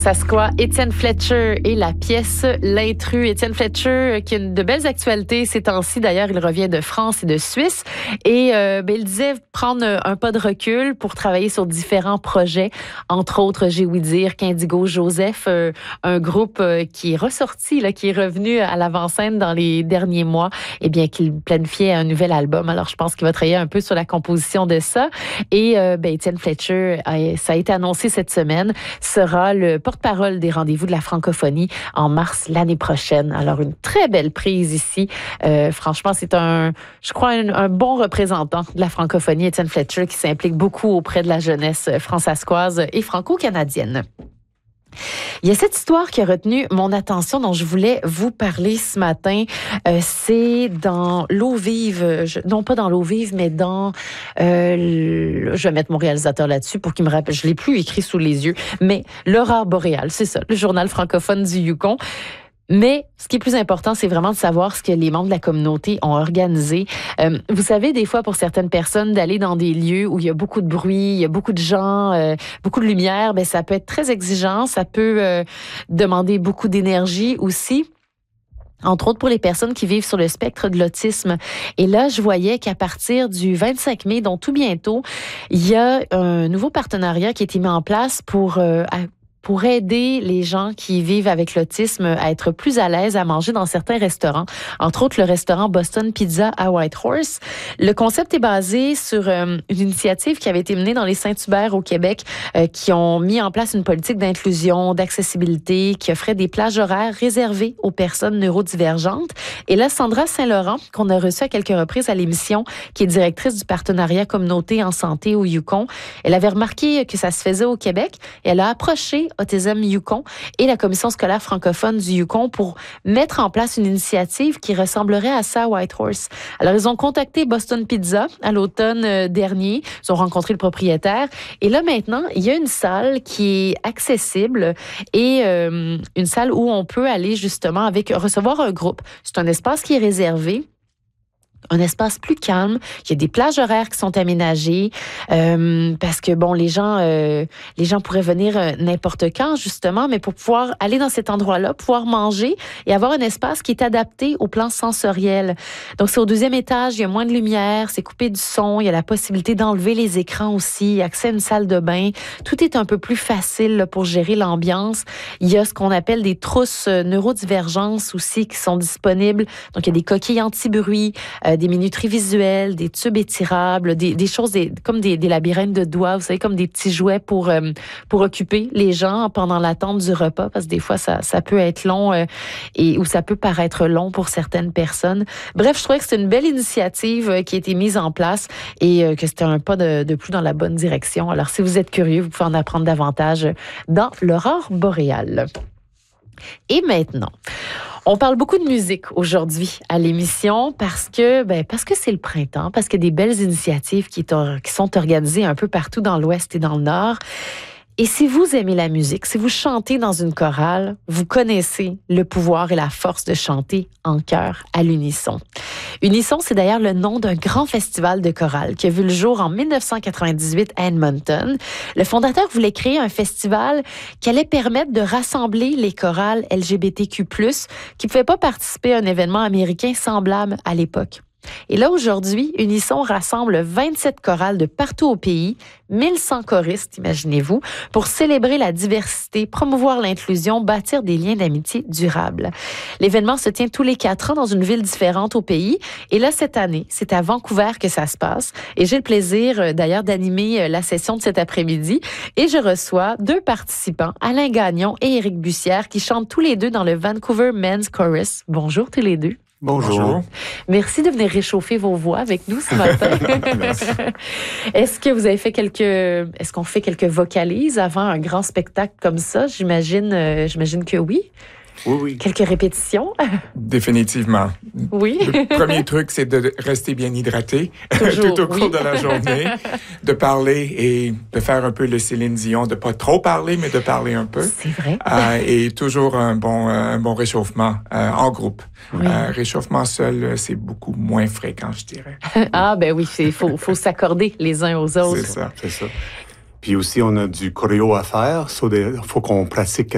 Sasquatch, Étienne Fletcher et la pièce L'intrus. Étienne Fletcher qui a de belles actualités ces temps-ci. D'ailleurs, il revient de France et de Suisse. Et il disait prendre un pas de recul pour travailler sur différents projets. Entre autres, j'ai ouï dire qu'Indigo Joseph, un groupe qui est ressorti, là, qui est revenu à l'avant-scène dans les derniers mois, eh bien, qu'il planifiait un nouvel album. Alors, je pense qu'il va travailler un peu sur la composition de ça. Et Étienne Fletcher, ça a été annoncé cette semaine, sera le porte-parole des rendez-vous de la francophonie en mars l'année prochaine. Alors, une très belle prise ici. Franchement, c'est un bon représentant de la francophonie, Étienne Fletcher, qui s'implique beaucoup auprès de la jeunesse françaiscoise et franco-canadienne. Il y a cette histoire qui a retenu mon attention dont je voulais vous parler ce matin. C'est dans L'eau vive, non pas dans L'eau vive, mais dans... je vais mettre mon réalisateur là-dessus pour qu'il me rappelle. Je ne l'ai plus écrit sous les yeux, mais L'Aurore boréale, c'est ça, le journal francophone du Yukon. Mais ce qui est plus important, c'est vraiment de savoir ce que les membres de la communauté ont organisé. Vous savez, des fois, pour certaines personnes, d'aller dans des lieux où il y a beaucoup de bruit, il y a beaucoup de gens, beaucoup de lumière, ben ça peut être très exigeant, ça peut demander beaucoup d'énergie aussi. Entre autres pour les personnes qui vivent sur le spectre de l'autisme. Et là, je voyais qu'à partir du 25 mai, donc tout bientôt, il y a un nouveau partenariat qui a été mis en place pour aider les gens qui vivent avec l'autisme à être plus à l'aise à manger dans certains restaurants. Entre autres, le restaurant Boston Pizza à Whitehorse. Le concept est basé sur une initiative qui avait été menée dans les Saint-Hubert au Québec, qui ont mis en place une politique d'inclusion, d'accessibilité, qui offrait des plages horaires réservées aux personnes neurodivergentes. Et là, Sandra Saint-Laurent, qu'on a reçue à quelques reprises à l'émission, qui est directrice du partenariat communauté en santé au Yukon, elle avait remarqué que ça se faisait au Québec et elle a approché Autism Yukon et la commission scolaire francophone du Yukon pour mettre en place une initiative qui ressemblerait à ça à Whitehorse. Alors, ils ont contacté Boston Pizza à l'automne dernier. Ils ont rencontré le propriétaire. Et là, maintenant, il y a une salle qui est accessible et une salle où on peut aller justement recevoir un groupe. C'est un espace qui est réservé. Un espace plus calme. Il y a des plages horaires qui sont aménagées parce que, bon, les gens pourraient venir n'importe quand, justement, mais pour pouvoir aller dans cet endroit-là, pouvoir manger et avoir un espace qui est adapté au plan sensoriel. Donc, c'est au 2e étage, il y a moins de lumière, c'est coupé du son, il y a la possibilité d'enlever les écrans aussi, accès à une salle de bain. Tout est un peu plus facile là, pour gérer l'ambiance. Il y a ce qu'on appelle des trousses neurodivergence aussi qui sont disponibles. Donc, il y a des coquilles anti-bruit, des minuteries visuelles, des tubes étirables, des choses comme des labyrinthes de doigts, vous savez, comme des petits jouets pour occuper les gens pendant l'attente du repas, parce que des fois, ça peut être long ou ça peut paraître long pour certaines personnes. Bref, je trouvais que c'était une belle initiative qui a été mise en place et que c'était un pas de plus dans la bonne direction. Alors, si vous êtes curieux, vous pouvez en apprendre davantage dans l'Aurore boréale. Et maintenant, on parle beaucoup de musique aujourd'hui à l'émission parce que c'est le printemps, parce qu'il y a des belles initiatives qui sont organisées un peu partout dans l'Ouest et dans le Nord. Et si vous aimez la musique, si vous chantez dans une chorale, vous connaissez le pouvoir et la force de chanter en chœur à l'unisson. Unisson, c'est d'ailleurs le nom d'un grand festival de chorale qui a vu le jour en 1998 à Edmonton. Le fondateur voulait créer un festival qui allait permettre de rassembler les chorales LGBTQ+, qui ne pouvaient pas participer à un événement américain semblable à l'époque. Et là, aujourd'hui, Unisson rassemble 27 chorales de partout au pays, 1100 choristes, imaginez-vous, pour célébrer la diversité, promouvoir l'inclusion, bâtir des liens d'amitié durables. L'événement se tient tous les 4 ans dans une ville différente au pays. Et là, cette année, c'est à Vancouver que ça se passe. Et j'ai le plaisir, d'ailleurs, d'animer la session de cet après-midi. Et je reçois 2 participants, Alain Gagnon et Éric Bussière, qui chantent tous les deux dans le Vancouver Men's Chorus. Bonjour tous les deux. Bonjour. Merci de venir réchauffer vos voix avec nous ce matin. Est-ce que vous avez fait est-ce qu'on fait quelques vocalises avant un grand spectacle comme ça? J'imagine que oui. Oui. Quelques répétitions? Définitivement. Oui. Le premier truc, c'est de rester bien hydraté Toujours, tout au cours de la journée, de parler et de faire un peu le Céline Dion, de pas trop parler, mais de parler un peu. C'est vrai. Et toujours un bon réchauffement en groupe. Oui. Réchauffement seul, c'est beaucoup moins fréquent, je dirais. Ah ben oui, faut s'accorder les uns aux autres. C'est ça. Puis aussi, on a du choréo à faire. Il faut qu'on pratique